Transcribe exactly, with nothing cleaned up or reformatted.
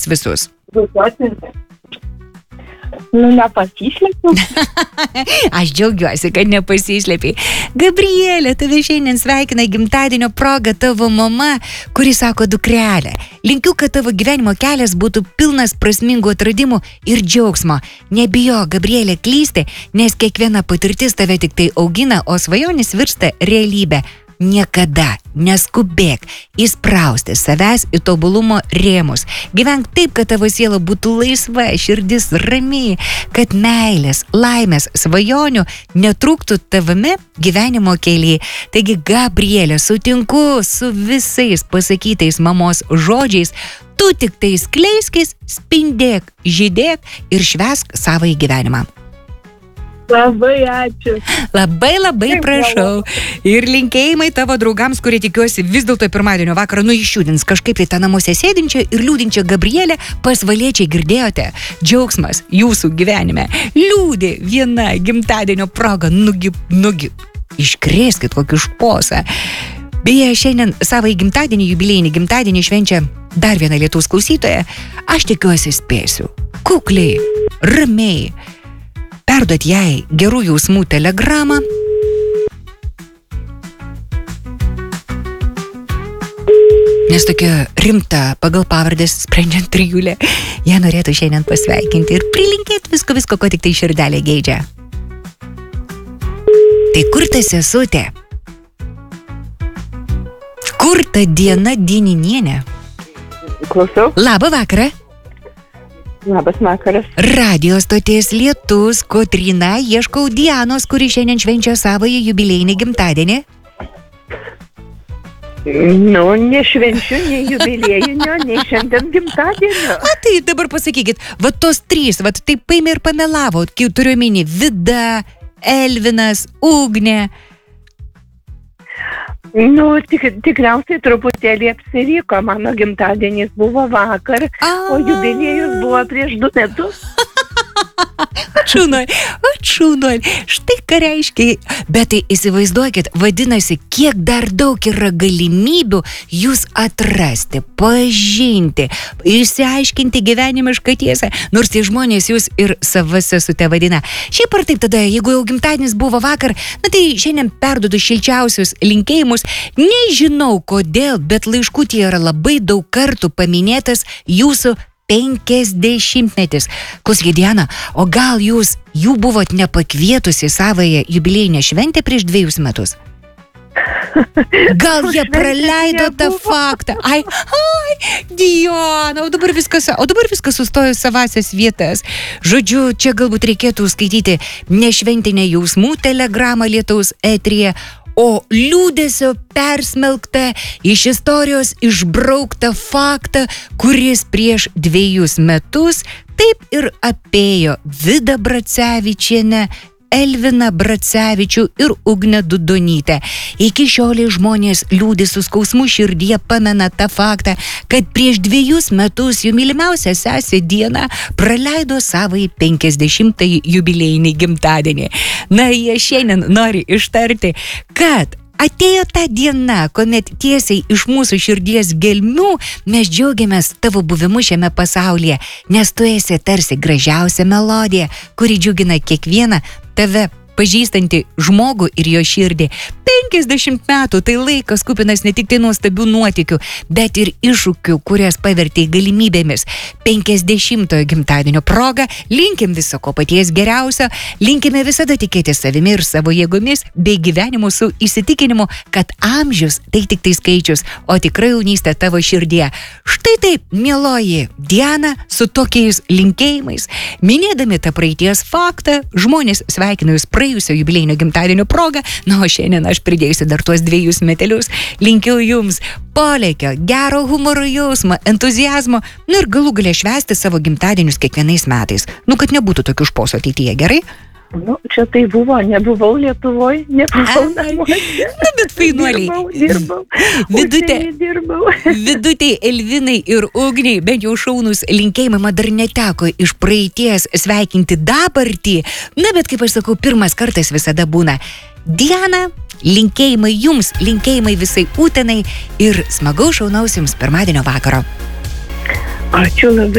visus. Nu, nepasislėpiu. Aš džiaugiuosi, kad nepasislėpiai. Gabrielė, tave šiandien sveikina gimtadienio proga tavo mama, kuri sako dukrelė. Linkiu, kad tavo gyvenimo kelias būtų pilnas prasmingų atradimų ir džiaugsmo. Nebijo, Gabrielė, klysti, nes kiekviena patirtis tave tik tai augina, o svajonės virsta realybė. Niekada neskubėk įsprausti savęs į tobulumo rėmus. Gyvenk taip, kad tavo siela būtų laisva, širdis rami, kad meilės, laimės, svajonių netrūktų tavame gyvenimo kelyje. Taigi, Gabrielė, sutinku su visais pasakytais mamos žodžiais. Tu tik tai skleiskis, spindėk, žydėk ir švęsk savąjį gyvenimą. Labai ačiū. Labai labai prašau. Ir linkėjimai tavo draugams, kurie tikiuosi vis dėlto pirmadienio vakarą nuišjudins kažkaip tai tą namuose sėdinčią ir liūdinčią Gabrielę pasvaliečiai, girdėjote? Džiaugsmas jūsų gyvenime. Liūdė viena gimtadienio proga. Nugi, nugi, iškrėskit kokį šposą. Beje, šiandien savąjį gimtadienį, jubiliejinį gimtadienį švenčia dar viena Lietuvos klausytoja. Aš tikiuosi spėsiu. Kukliai, ramiai. Perduot jai gerų jausmų telegramą. Nes tokia rimta pagal pavardės sprendžiant trijulė. Ją norėtų šiandien pasveikinti ir prilinkėti visko, visko, ko tik tai širdelė geidžia. Tai kur ta sesutė? Kur ta Diena Dieninienė? Klausau. Labą vakarą. Labas vakaras. Radio stoties Lietus, Kotryna, ieškau Dianos, kuri šiandien švenčia savąjį jubiliejinį gimtadienį. Nu, nešvenčiu nei jubiliejinio, nei šiandien gimtadienio. A, tai dabar pasakykit, va tos trys, va taip paimė ir pamelavo, kai turiu omeny Vida, Elvinas, Ugnė. Nu, tik, tikriausiai truputėlį apsiriko. Mano gimtadienis buvo vakar, o jubiliejus buvo prieš du metus. Atšūnoj, atšūnoj, štai ką reiškia. Bet tai įsivaizduokit, vadinasi, kiek dar daug yra galimybių jūs atrasti, pažinti, išsiaiškinti gyvenimišką tiesą, nors tie žmonės jūs ir sava sesute vadina. Šiaip ar taip tada, jeigu jau gimtadienis buvo vakar, na tai šiandien perduodu šilčiausius linkėjimus. Nežinau kodėl, bet laiškutyje yra labai daug kartų paminėtas jūsų penkiasdešimtmetis. Klausykit, Diana, o gal jūs jų buvot nepakvietusi savąją jubiliejinę šventę prieš dviejus metus? Gal jie praleido tą faktą? Ai, ai, Diana, o dabar viskas, o dabar viskas sustojo savasias vietas. Žodžiu, čia galbūt reikėtų skaityti nešventinę jausmų telegramą Lietaus eteryje, o liūdesio persmelktą iš istorijos išbrauktą faktą, kuris prieš dviejus metus taip ir apėjo Vidą Bracevičienę, Elviną Bracevičių ir Ugnę Dudonytę. Iki šioliai žmonės liūdi su skausmu širdyje pamena tą faktą, kad prieš dviejus metus jų mylimiausia sesė Diana praleido savąjį penkiasdešimtąjį jubiliejinį gimtadienį. Na, jie šiandien nori ištarti, kad atėjo ta diena, kuomet tiesiai iš mūsų širdies gelmių mes džiaugiamės tavo buvimu šiame pasaulyje, nes tu esi tarsi gražiausia melodija, kuri džiugina kiekvieną tave pažįstantį žmogų ir jo širdį. penkiasdešimt metų tai laikas kupinas ne tik tai nuostabių nuotykių, bet ir iššūkių, kurias pavertė galimybėmis. penkiasdešimtojo gimtadienio proga linkim viso ko paties geriausio, linkime visada tikėti savimi ir savo jėgomis, bei gyvenimu su įsitikinimu, kad amžius tai tik tai skaičius, o tikrai jaunystė tavo širdie. Štai taip, mieloji Diana, su tokiais linkėjimais, minėdami tą praeities faktą, žmonės sveikina jūs praėjusio jubiliejinio gimtadienio proga, na, o šiandien aš pridėjusi dar tuos dviejus metelius, linkiu jums polėkio, gero humoro jausmo, entuziazmo, nu ir galų galę švęsti savo gimtadienius kiekvienais metais. Nu, kad nebūtų tokių šposų ateityje, gerai? Nu, čia tai buvo, nebuvau Lietuvoje, nebuvau namuose. Na, bet fainuoliai. Dirbau, dirbau. Vidutė, dirbau. vidutė Elvinai ir Ugniai, bent jau šaunus linkėjimai, man dar neteko iš praeities sveikinti dabartį. Na, bet kaip aš sakau, pirmas kartas visada būna. Diana, linkėjimai jums, linkėjimai visai Utenai ir smagaus šaunaus jums pirmadienio vakaro. Ačiū labai.